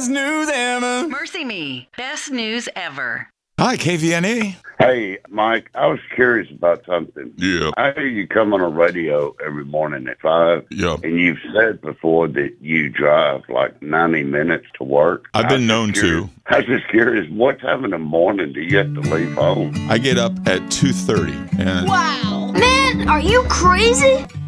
best news ever. Mercy Me, best news ever. Hi, KVNE. Hey, Mike, I was curious about something. Yeah. I hear you come on the radio every morning at 5. Yeah. And you've said before that you drive like 90 minutes to work. I've been known to. I was just curious, what time in the morning do you have to leave home? I get up at 2:30. And Wow. Man, are you crazy?